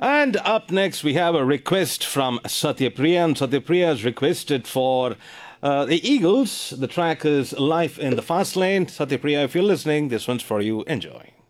And up next, we have a request from Satyapriya. And Satyapriya has requested for the Eagles. The track is Life in the Fast Lane. Satyapriya, if you're listening, this one's for you. Enjoy.